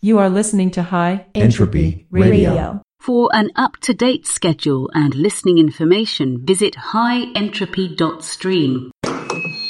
You are listening to High Entropy Radio. For an up-to-date schedule and listening information, visit highentropy.stream.